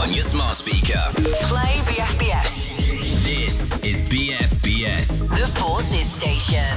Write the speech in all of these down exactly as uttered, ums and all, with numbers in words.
on your smart speaker. Play B F B S. This is B F B S. The Forces Station.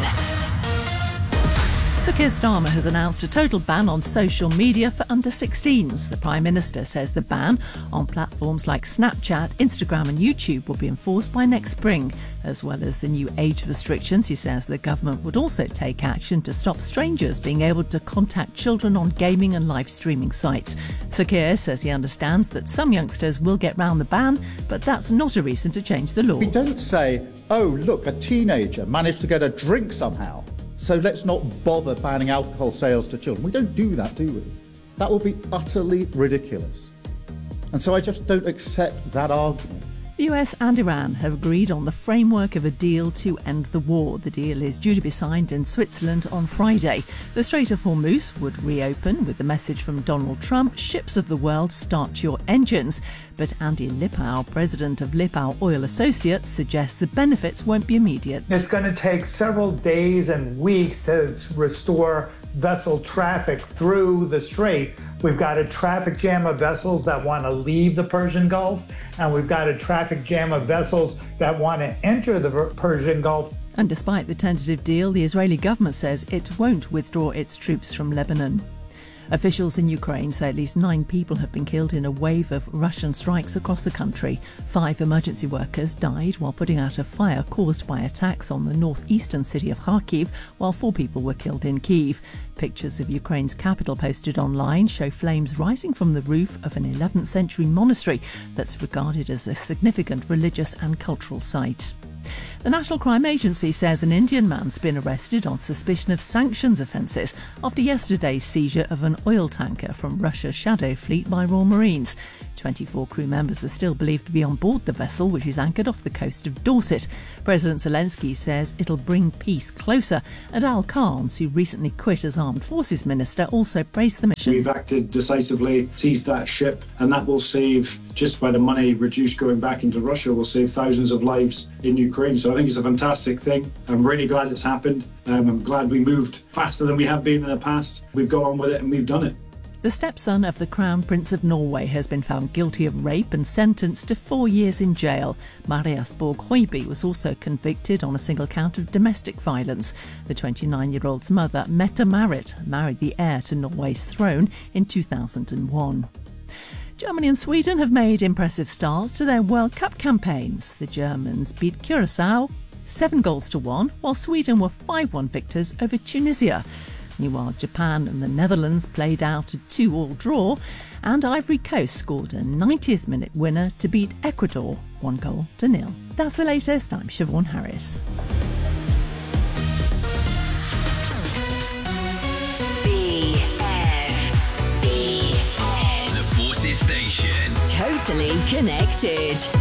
Sir Keir Starmer has announced a total ban on social media for under sixteens. The Prime Minister says the ban on platforms like Snapchat, Instagram and YouTube will be enforced by next spring. As well as the new age restrictions, he says the government would also take action to stop strangers being able to contact children on gaming and live streaming sites. Sir Keir says he understands that some youngsters will get round the ban, but that's not a reason to change the law. We don't say, oh, look, a teenager managed to get a drink somehow, so let's not bother banning alcohol sales to children. We don't do that, do we? That would be utterly ridiculous. And so I just don't accept that argument. The U S and Iran have agreed on the framework of a deal to end the war. The deal is due to be signed in Switzerland on Friday. The Strait of Hormuz would reopen with the message from Donald Trump, ships of the world, start your engines. But Andy Lipow, president of Lipow Oil Associates, suggests the benefits won't be immediate. It's going to take several days and weeks to restore vessel traffic through the strait. We've got a traffic jam of vessels that want to leave the Persian Gulf, and we've got a traffic jam of vessels that want to enter the Persian Gulf. And despite the tentative deal, the Israeli government says it won't withdraw its troops from Lebanon. Officials in Ukraine say at least nine people have been killed in a wave of Russian strikes across the country. Five emergency workers died while putting out a fire caused by attacks on the northeastern city of Kharkiv, while four people were killed in Kyiv. Pictures of Ukraine's capital posted online show flames rising from the roof of an eleventh century monastery that's regarded as a significant religious and cultural site. The National Crime Agency says an Indian man's been arrested on suspicion of sanctions offences after yesterday's seizure of an oil tanker from Russia's Shadow Fleet by Royal Marines. twenty-four crew members are still believed to be on board the vessel, which is anchored off the coast of Dorset. President Zelensky says it'll bring peace closer, and Al Carnes, who recently quit as Armed Forces Minister, also praised the mission. We've acted decisively, seized that ship, and that will save, just by the money reduced going back into Russia, will save thousands of lives in Ukraine. So I think it's a fantastic thing. I'm really glad it's happened. Um, I'm glad we moved faster than we have been in the past. We've got on with it and we've done it. The stepson of the Crown Prince of Norway has been found guilty of rape and sentenced to four years in jail. Marias Borg Høiby was also convicted on a single count of domestic violence. The twenty-nine-year-old's mother, Mette Marit, married the heir to Norway's throne in two thousand one. Germany and Sweden have made impressive starts to their World Cup campaigns. The Germans beat Curacao seven goals to one, while Sweden were five one victors over Tunisia. Meanwhile, Japan and the Netherlands played out a two-all draw, and Ivory Coast scored a ninetieth minute winner to beat Ecuador one goal to nil. That's the latest. I'm Siobhan Harris. B F B S. The Forces Station. Totally connected.